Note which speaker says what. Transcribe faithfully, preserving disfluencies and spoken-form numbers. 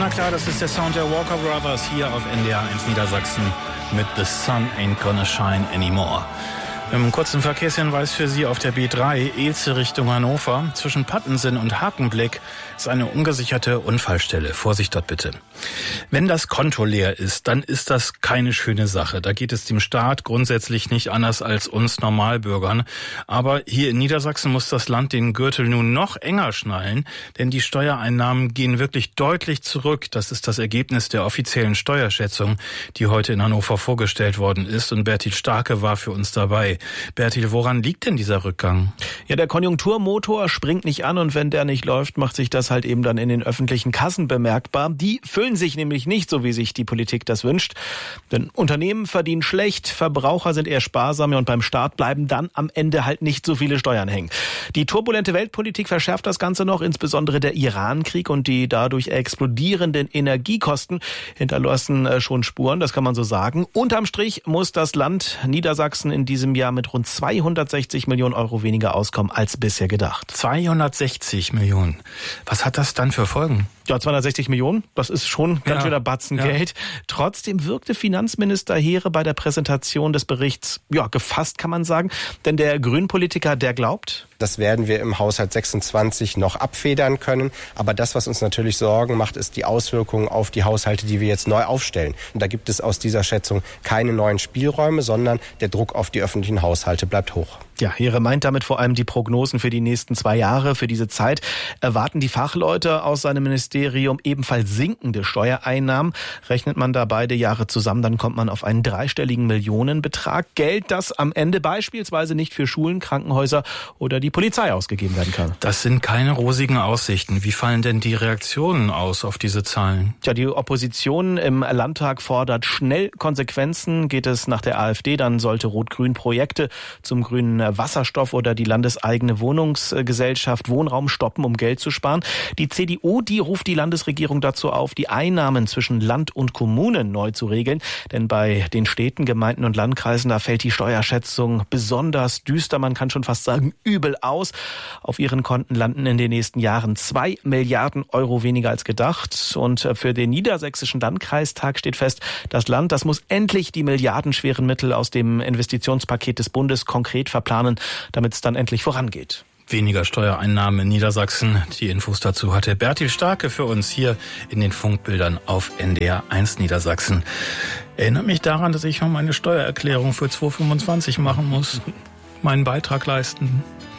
Speaker 1: Na klar, das ist der Sound der Walker Brothers hier auf N D R eins Niedersachsen mit The Sun Ain't Gonna Shine Anymore. Im kurzen Verkehrshinweis für Sie auf der B drei, Elze Richtung Hannover. Zwischen Pattensen und Hakenblick ist eine ungesicherte Unfallstelle. Vorsicht dort bitte. Wenn das Konto leer ist, dann ist das keine schöne Sache. Da geht es dem Staat grundsätzlich nicht anders als uns Normalbürgern. Aber hier in Niedersachsen muss das Land den Gürtel nun noch enger schnallen, denn die Steuereinnahmen gehen wirklich deutlich zurück. Das ist das Ergebnis der offiziellen Steuerschätzung, die heute in Hannover vorgestellt worden ist. Und Bertil Starke war für uns dabei. Bertil, woran liegt denn dieser Rückgang?
Speaker 2: Ja, der Konjunkturmotor springt nicht an und wenn der nicht läuft, macht sich das halt eben dann in den öffentlichen Kassen bemerkbar. Die füllen sich nämlich nicht so, wie sich die Politik das wünscht. Denn Unternehmen verdienen schlecht, Verbraucher sind eher sparsam und beim Staat bleiben dann am Ende halt nicht so viele Steuern hängen. Die turbulente Weltpolitik verschärft das Ganze noch, insbesondere der Iran-Krieg und die dadurch explodierenden Energiekosten hinterlassen schon Spuren, das kann man so sagen. Unterm Strich muss das Land Niedersachsen in diesem Jahr mit rund zweihundertsechzig Millionen Euro weniger auskommen als bisher gedacht.
Speaker 1: zweihundertsechzig Millionen. Was hat das dann für Folgen?
Speaker 2: Ja, zweihundertsechzig Millionen, das ist schon ganz ja. schöner Batzen ja. Geld. Trotzdem wirkte Finanzminister Heere bei der Präsentation des Berichts, ja, gefasst kann man sagen. Denn der Grünpolitiker, der glaubt,
Speaker 3: das werden wir im Haushalt sechsundzwanzig noch abfedern können. Aber das, was uns natürlich Sorgen macht, ist die Auswirkungen auf die Haushalte, die wir jetzt neu aufstellen. Und da gibt es aus dieser Schätzung keine neuen Spielräume, sondern der Druck auf die öffentlichen Haushalte bleibt hoch.
Speaker 2: Ja, Heere meint damit vor allem die Prognosen für die nächsten zwei Jahre. Für diese Zeit erwarten die Fachleute aus seinem Ministerium ebenfalls sinkende Steuereinnahmen. Rechnet man da beide Jahre zusammen, dann kommt man auf einen dreistelligen Millionenbetrag. Geld, das am Ende beispielsweise nicht für Schulen, Krankenhäuser oder die Polizei ausgegeben werden kann.
Speaker 1: Das sind keine rosigen Aussichten. Wie fallen denn die Reaktionen aus auf diese Zahlen?
Speaker 2: Tja, die Opposition im Landtag fordert schnell Konsequenzen. Geht es nach der AfD, dann sollte Rot-Grün Projekte zum grünen Wasserstoff oder die landeseigene Wohnungsgesellschaft Wohnraum stoppen, um Geld zu sparen. Die C D U, die ruft die Landesregierung dazu auf, die Einnahmen zwischen Land und Kommunen neu zu regeln. Denn bei den Städten, Gemeinden und Landkreisen, da fällt die Steuerschätzung besonders düster, man kann schon fast sagen übel aus. Auf ihren Konten landen in den nächsten Jahren zwei Milliarden Euro weniger als gedacht. Und für den Niedersächsischen Landkreistag steht fest, das Land, das muss endlich die milliardenschweren Mittel aus dem Investitionspaket des Bundes konkret verplanen, damit es dann endlich vorangeht.
Speaker 1: Weniger Steuereinnahmen in Niedersachsen. Die Infos dazu hatte Bertil Starke für uns hier in den Funkbildern auf N D R eins Niedersachsen. Erinnert mich daran, dass ich noch meine Steuererklärung für zweitausendfünfundzwanzig machen muss. Meinen Beitrag leisten.